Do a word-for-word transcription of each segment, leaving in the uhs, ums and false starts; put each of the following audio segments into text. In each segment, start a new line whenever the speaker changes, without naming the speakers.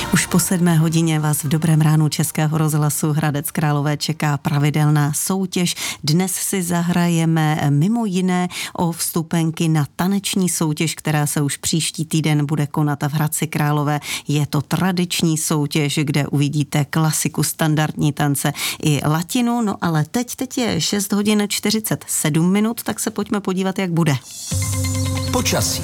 Už po sedmé hodině vás v Dobrém ránu Českého rozhlasu Hradec Králové čeká pravidelná soutěž. Dnes si zahrajeme mimo jiné o vstupenky na taneční soutěž, která se už příští týden bude konat v Hradci Králové. Je to tradiční soutěž, kde uvidíte klasiku, standardní tance i latinu. No ale teď, teď je šest hodin čtyřicet sedm minut, tak se pojďme podívat, jak bude.
Počasí.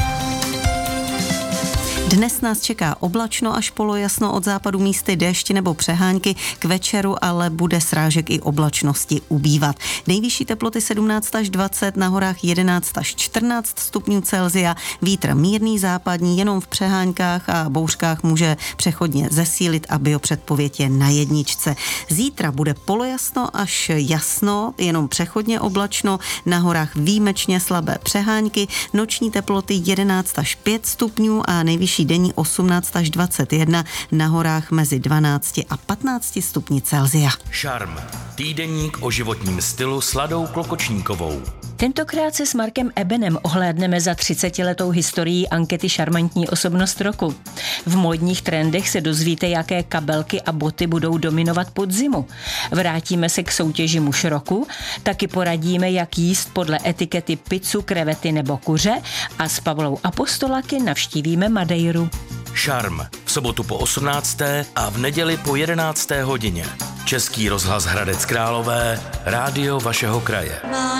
Dnes nás čeká oblačno až polojasno, od západu místy déšť nebo přehánky, k večeru ale bude srážek i oblačnosti ubývat. Nejvyšší teploty sedmnáct až dvacet, na horách jedenáct až čtrnáct stupňů Celsia, vítr mírný západní, jenom v přeháňkách a bouřkách může přechodně zesílit a biopředpověď je na jedničce. Zítra bude polojasno až jasno, jenom přechodně oblačno, na horách výjimečně slabé přehánky, noční teploty jedenáct až pět stupňů a nejvyšší denní osmnáct až dvacet jedna, na horách mezi dvanáct a patnáct stupni Celsia.
Šarm. Týdeník o životním stylu s Ladou Klokočníkovou.
Tentokrát se s Markem Ebenem ohlédneme za třicetiletou historií ankety Šarmantní osobnost roku. V módních trendech se dozvíte, jaké kabelky a boty budou dominovat podzimu. Vrátíme se k soutěži muž roku, taky poradíme, jak jíst podle etikety pizzu, krevety nebo kuře a s Pavlou Apostolaky navštívíme Madeiru.
Šarm. V sobotu po osmnácté a v neděli po jedenácté hodině. Český rozhlas Hradec Králové, rádio vašeho kraje.